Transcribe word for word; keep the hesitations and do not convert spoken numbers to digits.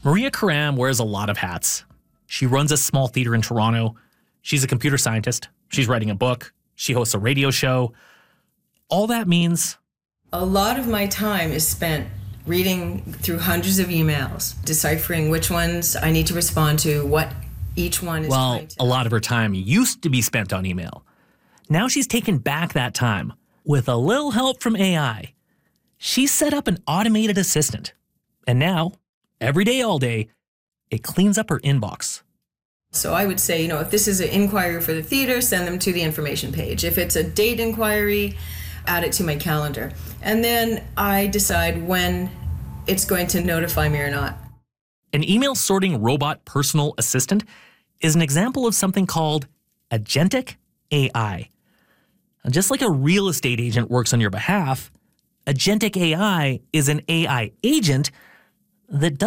Maria Karam wears a lot of hats. She runs a small theater in Toronto. She's a computer scientist. She's writing a book. She hosts a radio show. All that means a lot of my time is spent reading through hundreds of emails, deciphering which ones I need to respond to, what each one is well, trying to... a lot of her time used to be spent on email. Now she's taken back that time with a little help from A I. She's set up an automated assistant. And now, every day, all day, it cleans up her inbox. So I would say, you know, if this is an inquiry for the theater, send them to the information page. If it's a date inquiry, add it to my calendar. And then I decide when it's going to notify me or not. An email sorting robot personal assistant is an example of something called agentic A I. And just like a real estate agent works on your behalf, agentic A I is an A I agent that does